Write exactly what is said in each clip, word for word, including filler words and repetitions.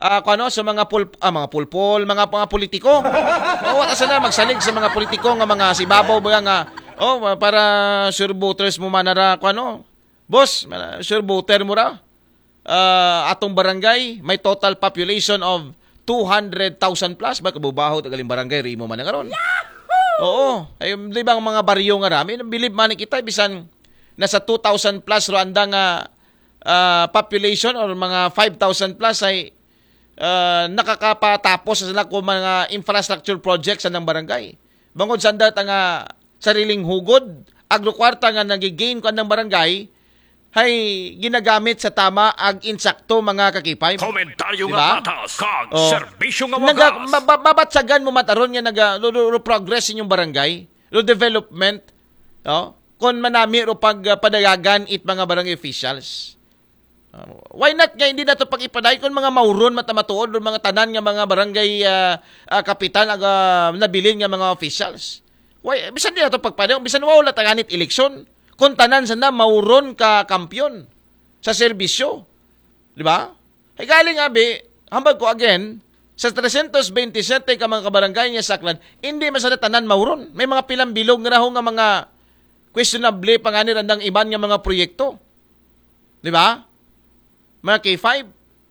uh, ano sa mga pul ah, mga pulpol, mga mga politiko. Oh, wala sana magsalig sa mga politiko nga mga sibabaw ba nga oh para sure voters mo manara ko ano. Boss, sure voter mo ra. Uh, atong barangay may total population of two hundred thousand plus ba kabubaho tagaling barangay rimo man ngaron. Oo, ay di ba ang mga baryo nga rami bilib man kita bisan nasa two thousand plus ro anda nga uh, population or mga five thousand plus ay uh, nakakapatapos sa ko mga infrastructure projects sa nang barangay. Bangod sa anda nga sariling hugod agro kwarta nga nagigain ko ng barangay hay ginagamit sa tama ag insakto mga kakipay. Komentaryo diba? Nga patas kag oh. serbisyo nga Naga, wagas. mabatsagan mo mataron nga naga lo, lo, lo progress inyong barangay, lo development, no? Kon manami ro pag uh, padayagan it mga barangay officials. Uh, why not nga hindi na to pag ipaday kon mga mauron matamatuod o mga tanan nga mga barangay uh, uh, kapitan ag uh, nabilin nga mga officials. Why bisan di na to pagpaday, bisan wala tanganit eleksyon. Kung tanan sana mauron ka kampyon sa serbisyo. Di ba? Ay galing abi, hambag ko again, sa three hundred twenty-seven ka mga kabarangay niya saklan, hindi masada tanan mauron. May mga pilang bilog nga raho nga mga questionable panganir andang iban nga mga proyekto. Di ba? Mga K five.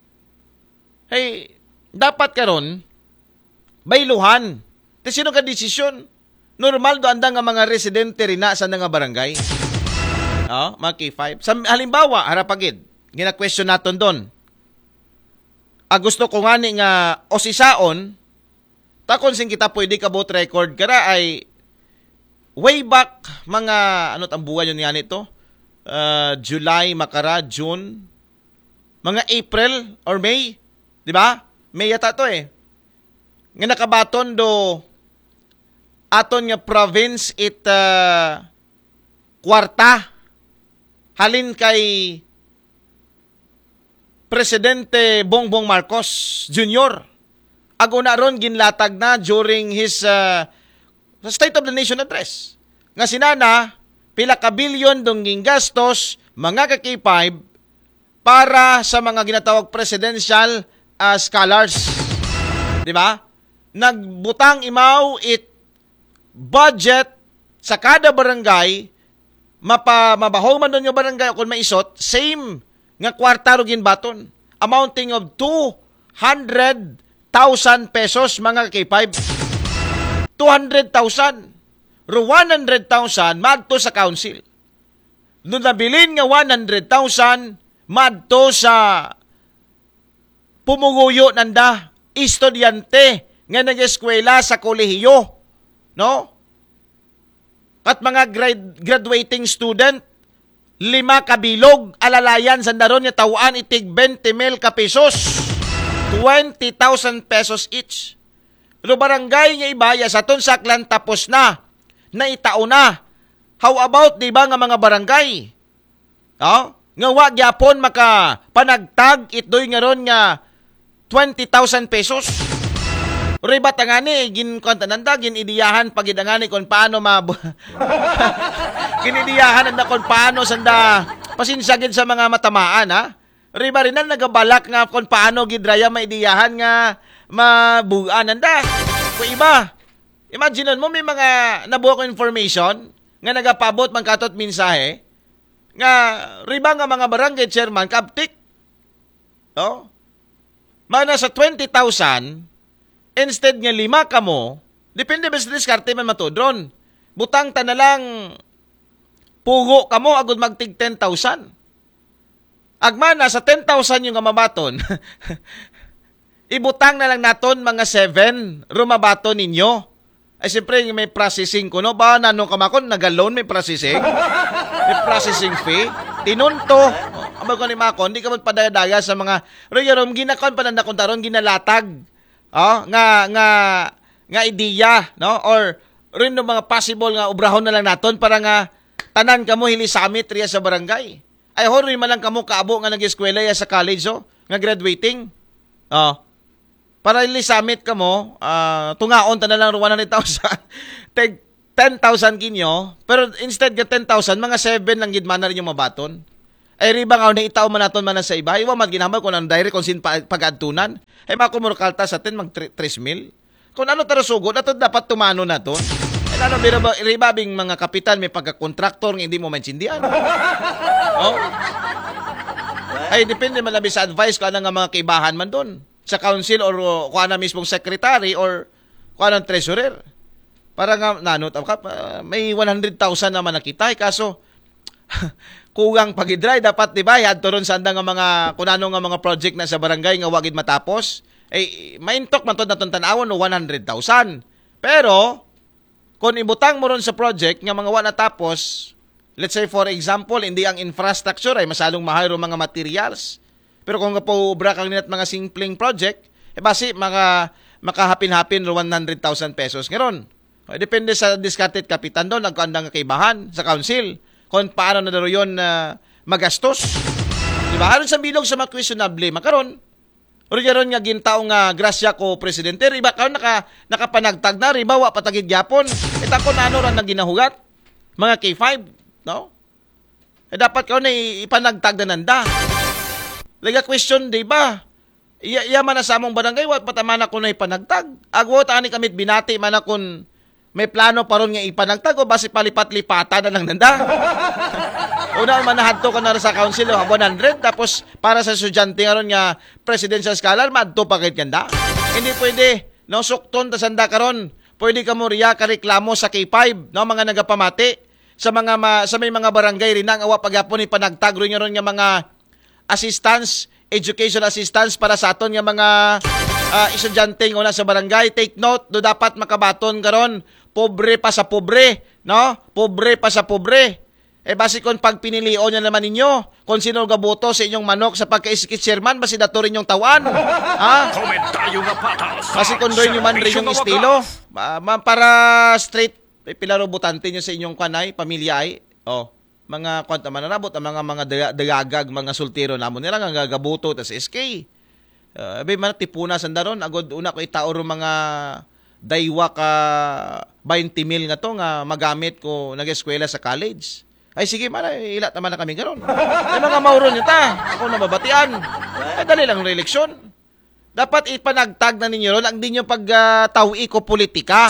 Hey, dapat karon bayluhan. Te sino ka desisyon? Normal do andang nga mga residente rin na sa nga barangay. Oh, mga K five. Sa halimbawa, harapagid, gina-question naton doon. Ah, gusto ko nga ni nga osisaon, takon sing kita pwede ka vote record kara ay way back mga ano ang buwan yun nga nito? Uh, July, makara, June, mga April or May, di ba? May yata to eh. Nga nakabaton do aton nga province it uh, kwarta halin kay Presidente Bongbong Marcos Junior Aguna ron ginlatag na during his uh, State of the Nation address. Nga sinana, pila ka bilyon dong gingastos mga ka K five para sa mga ginatawag presidential uh, scholars. Di ba? Nagbutang imaw it budget sa kada barangay mapa mabahong man doon yung barangay kung maisot, same nga kwarta ro ginbaton, amounting of two hundred thousand pesos mga K five. two hundred thousand. Ro one hundred thousand madto sa council. Nung nabilin nga one hundred thousand madto sa pumuguyo nanda estudyante nga nag-eskwela sa kolehiyo, no? At mga grad, graduating student, lima kabilog, alalayan sa daron niya tawaan itig twenty mil ka pesos. twenty thousand pesos each. Lo barangay niya ibaya sa ton saklan tapos na, na itao na. How about, di ba nga mga barangay? Oh? Nga wag yapon maka panagtag itdoy nga ron nga twenty thousand pesos. Riba tangani gin kontananda gin idiyahan pagidangani kon paano ma ginidiyahan anda kon paano sanda pasinsya gid sa mga matamaan ha. Riba rin na nagabalak nga kon paano gidraya maidiyahan nga mabuan anda. Kung iba, imagine mo may mga nabuo ko information nga nagapabot man katot mensahe nga riba nga mga barangay chairman kaptik. Oh? Mga nasa twenty thousand instead nga lima ka mo, depende ba sa diskarte man matudron. Butang ta na lang pugo ka mo agud magtig ten thousand. Agmana sa ten thousand yung mabaton. Ibutang na lang naton mga seven rumabaton ninyo. Ay siyempre may processing ko no ba nanong kamakon nagalon may processing. May processing fee. Tinunto. Amo ko ni makon di ka magpadaya-daya sa mga royarom ginakon pananda kontaron ginalatag. Oh, nga nga nga ideya, no? Or rin no mga possible nga obrahon na lang naton para nga tanan kamo hilisamit riya sa barangay. Ay hori man lang kamo kaabo nga nag-eskwela ya sa college oh, nga graduating. Oh. Para hilisamit kamo, uh, tungaon ta na lang one hundred thousand. Tag ten thousand kinyo, pero instead ga ten thousand mga seven lang gid man na rin yung mabaton. Ay riba nga na itaw man naton man sa iba. Iwa man ginambal kung ang direct kung sin pag-adtunan. Ay makumuro kalta sa atin mag tres mil. Kung ano tarasugo, nato dapat tumano na to. Ay ano, riba, riba bing mga kapitan may pagka-contractor nga hindi mo maintindihan. Oh? Ay depende man labi sa advice kung ano nga mga kaibahan man doon. Sa council or uh, kung ano mismong secretary or kung ano treasurer. Para nga, nanot, uh, may one hundred thousand naman nakita. Eh, kaso, kugang pag-dry, dapat, di ba, yadto ron sa nga mga, kung ano nga mga project na sa barangay nga wagid matapos. Eh, maintok man to na itong tanawon no one hundred thousand. Pero, kung ibutang mo ron sa project nga mga wala natapos, let's say for example, hindi ang infrastructure ay masalong mahal ron mga materials. Pero kung kapaubra kang ninat mga simpleng project, eh basi mga makahapin-hapin ro one hundred thousand pesos ngayon. Depende sa discarded kapitan doon, nagkaandang kaibahan sa council. Kung paano na daw yun uh, magastos. Diba? Aron sa bilog sa mga questionable, makaroon. O rin nga gintaong nga grasya ko presidente, riba karon naka, nakapanagtag na, riba wa patagid gyapon. Ita ko na ano rin na ginahugat. Mga K five, no? Eh dapat karon na ipanagtag na nanda. Laga question, diba? Iya, iya man na sa among barangay, wat patamana ko na ipanagtag. Agwot ani kamit binati man na kung may plano pa ron nga ipanagtag o basi palipat-lipata na lang nanda. Una man nahadto ka na sa council o one hundred tapos para sa estudyante nga ron nga presidential scholar madto pa kay kanda. Hindi pwede no sukton ta sanda karon. Pwede ka mo riya ka reklamo sa K five no mga nagapamati sa mga ma, sa may mga barangay rin ang awa pagyapon ipanagtag ron nga ron nga mga assistance, education assistance para sa aton nga mga uh, estudyante nga una sa barangay. Take note, do dapat makabaton karon. Pobre pa sa pobre, no? Pobre pa sa pobre. Eh basi kung pag pinilion niya naman ninyo, kung sino gaboto sa inyong manok sa pagka-iskit chairman, basi dato rin yung tawan. Ha? Komentaryo nga patas. Basi kung doon nyo man rin yung estilo. Uh, para straight, eh, pilaro butante nyo sa inyong kanay, pamilya ay. Oh, mga kwanta mananabot, ang mga mga dagagag, mga sultiro namon nila, nga gagaboto, tas S K. Uh, Abay man tipuna sa daron, agod una ko itaor mga daywa ka twenty mil nga to nga magamit ko nag-eskwela sa college. Ay sige man, ila naman na kami garon. Ay mga mauron nyo ta, ako na mabatian. Ay dali lang reeleksyon. Dapat ipanagtag na ninyo ron ang di nyo pag-tawi uh, ko politika.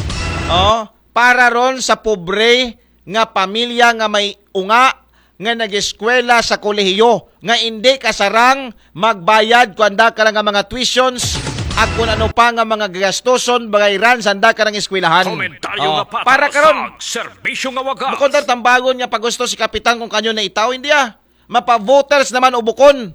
Oh, para ron sa pobre nga pamilya nga may unga nga nag-eskwela sa kolehiyo nga hindi kasarang magbayad kuanda ka nga mga tuitions at kung ano pa nga mga gastoson bagayran sanda ka ng eskwelahan. Komentaryo oh, nga patas. Para karon. Serbisyo nga wagas. Bukod na tambagon niya pag gusto si kapitan kung kanyo na itaw, hindi ah. Mapa-voters naman ubukon.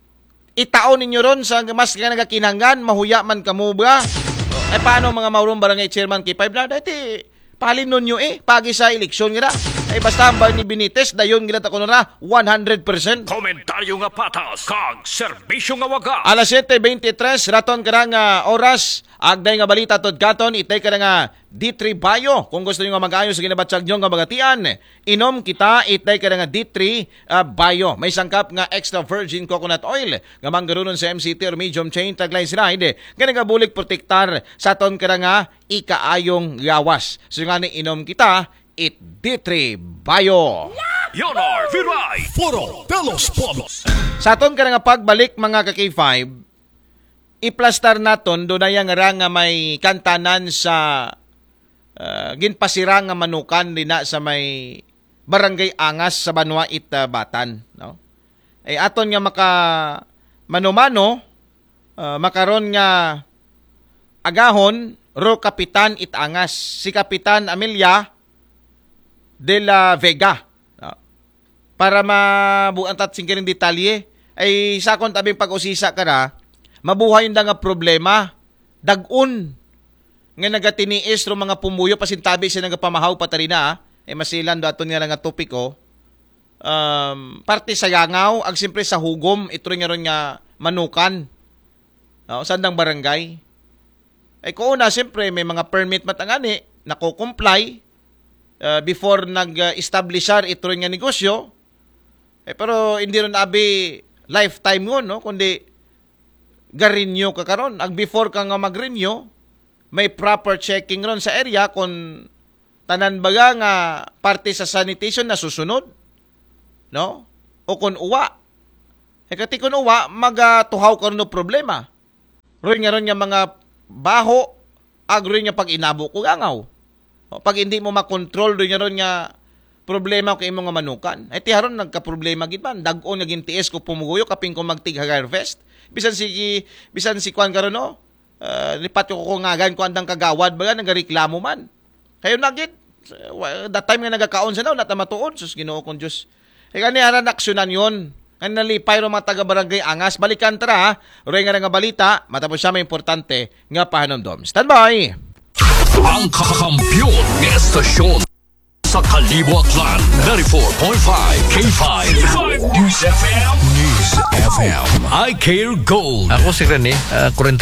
Itaon ninyo ron sa mas nga nagakinanggan, mahuya man kamo ba? Eh paano mga maurong barangay chairman K five na? Dati palin nun nyo eh, pagi sa eleksyon nga. Ay basta ang ni Benitez, dayon gila ko na one hundred percent. Komentaryo nga patas, kag serbisyo nga wagas. Alas seven twenty-three, raton ka nga oras, agday nga balita tod katon, itay ka nga D three Bio. Kung gusto nyo nga mag-ayos sa ginabatsag nyo nga magatian, inom kita, itay ka nga D three uh, Bio. May sangkap nga extra virgin coconut oil, nga manggarunon sa M C T or medium chain, taglay siride, nga nga bulik protektar sa ton ka nga ikaayong gawas. So nga ni inom kita, it D three Bio. Yonor Viray Foro Pelos Polos. Sa aton ka nga pagbalik mga ka K five, iplastar naton do na yang nga may kantanan sa uh, ginpasira nga manukan dina sa may barangay Angas sa Banwait uh, Batan, no? Ay aton nga maka manumano uh, makaron nga agahon ro Kapitan It Angas, si Kapitan Amelia de la Vega. No? Para mabuan tat singkiring detalye, ay sakon tabing pag-usisa ka na, mabuhay yung nga problema, dag-un, nga nagatiniis ro mga pumuyo, pasintabi siya nagapamahaw patarina, ay masilan do ato nga nga topiko, um, parte sa yangaw, ag simpre sa hugom, ito rin nga rin nga manukan, no? Sandang barangay. Ay ko una, siyempre, may mga permit matangani, nako-comply, Uh, before nag-establishar ito rin nga negosyo, eh, pero hindi rin abi lifetime mo, no? Kundi garinyo ka karon. Ag before ka nga mag-renew, may proper checking ron sa area kung tanan baga nga parte sa sanitation na susunod, no? O o kun uwa. E kati kun uwa, magatuhaw ka rin no problema. Rin nga rin nga mga baho, agro rin nga pag inabo ko gangaw. O, pag hindi mo makontrol, rin nga rin nga problema ko imong nga manukan. Ay tiharon nagka-problema gid man. Dag-on nga gintiis ko pumuguyo kaping ko magtig-harvest. Bisan si bisan si Kwan karon no. Uh, lipat ko ko ngagan ko andang kagawad baga nagareklamo man. Kayo na gid. That time nga nagakaon sa naw nata matuod sus Ginoo kon Dios. E kani aran aksyonan yon. Kan nalipay ro mga taga-barangay angas balikan tara ha. Roy nga nga balita matapos siya may importante nga pahanomdom. Standby. Ang kakampiyon ng estasyon sa Kalibuatan, ninety-four point five K five News F M. News F M. I Care Gold. Ako si Rene, uh,